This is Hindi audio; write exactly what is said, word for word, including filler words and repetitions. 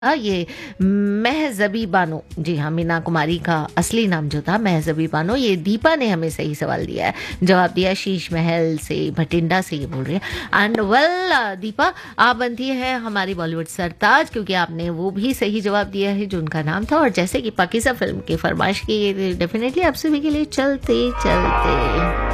अ, ये मेहज़बी बानो, जी हाँ, मीना कुमारी का असली नाम जो था मेहज़बी बानो, ये दीपा ने हमें सही सवाल दिया है। जवाब दिया शीश महल से, भटिंडा से ये बोल रही है। एंड वेल दीपा, आप बनती हैं हमारी बॉलीवुड सरताज, क्योंकि आपने वो भी सही जवाब दिया है जो उनका नाम था। और जैसे कि पाकीज़ा फ़िल्म की फरमाइश की, डेफ़िनेटली आप सभी के लिए चलते-चलते।